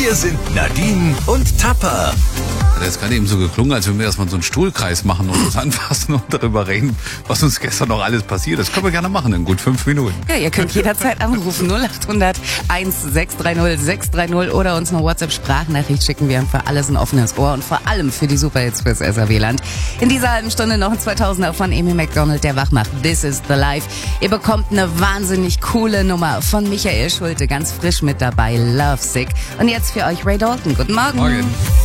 Hier sind Nadine und Tapper. Das ist gerade eben so geklungen, als wenn wir erstmal so einen Stuhlkreis machen und uns anfassen und darüber reden, was uns gestern noch alles passiert ist. Können wir gerne machen in gut 5 Minuten. Ja, ihr könnt jederzeit anrufen 0800 1630 630 oder uns eine WhatsApp-Sprachnachricht schicken. Wir haben für alles ein offenes Ohr und vor allem für die Superhits fürs SAW-Land. In dieser halben Stunde noch ein 2000er von Emil McDonald, der wach macht. This is the life. Ihr bekommt eine wahnsinnig coole Nummer von Michael Schulte, ganz frisch mit dabei, Lovesick. Und jetzt für euch Ray Dalton. Guten Morgen. Morgen.